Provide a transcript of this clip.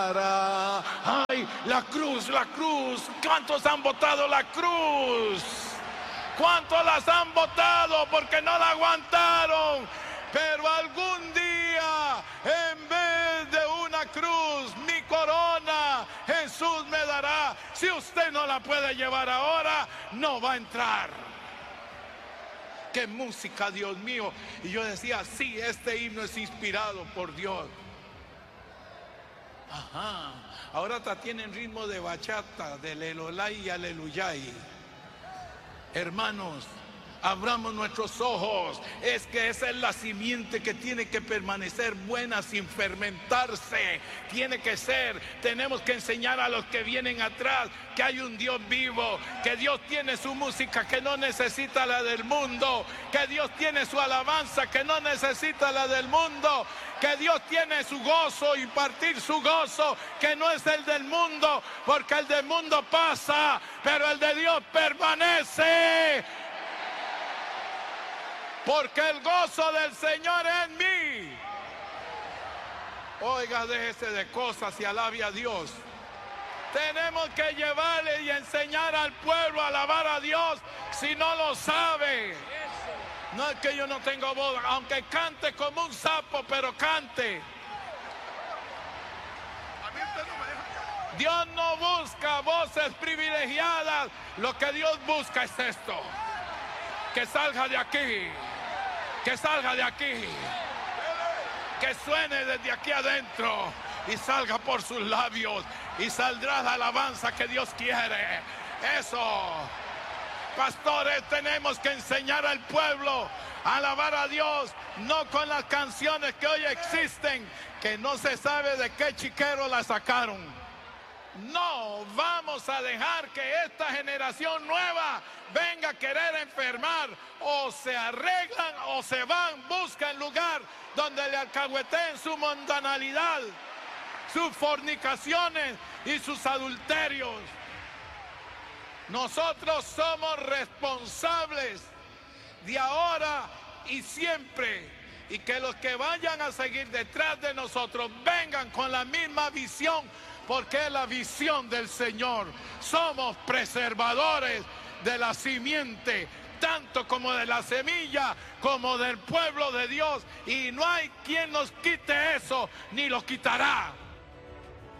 Ay, la cruz, la cruz. ¿Cuántos han votado la cruz? ¿Cuántos las han votado porque no la aguantaron? Pero algún día, en vez de una cruz, mi corona Jesús me dará. Si usted no la puede llevar ahora, no va a entrar. ¡Qué música, Dios mío! Y yo decía, sí, este himno es inspirado por Dios. Ajá, ahora hasta tienen ritmo de bachata, del elolay y aleluyay. Hermanos, abramos nuestros ojos. Es que esa es la simiente que tiene que permanecer buena sin fermentarse. Tiene que ser. Tenemos que enseñar a los que vienen atrás que hay un Dios vivo, que Dios tiene su música que no necesita la del mundo, que Dios tiene su alabanza que no necesita la del mundo, que Dios tiene su gozo, impartir su gozo que no es el del mundo, porque el del mundo pasa, pero el de Dios permanece. Porque el gozo del Señor es en mí. Oiga, déjese de cosas y alabe a Dios. Tenemos que llevarle y enseñar al pueblo a alabar a Dios si no lo sabe. No es que yo no tengo voz, aunque cante como un sapo, pero cante. Dios no busca voces privilegiadas. Lo que Dios busca es esto: que salga de aquí, que salga de aquí, que suene desde aquí adentro y salga por sus labios y saldrá la alabanza que Dios quiere. Eso. Pastores, tenemos que enseñar al pueblo a alabar a Dios, no con las canciones que hoy existen, que no se sabe de qué chiquero las sacaron. No vamos a dejar que esta generación nueva venga a querer enfermar. O se arreglan o se van, buscan lugar donde le alcahueteen su mundanalidad, sus fornicaciones y sus adulterios. Nosotros somos responsables de ahora y siempre, y que los que vayan a seguir detrás de nosotros vengan con la misma visión, porque es la visión del Señor. Somos preservadores de la simiente, tanto como de la semilla, como del pueblo de Dios, y no hay quien nos quite eso, ni lo quitará.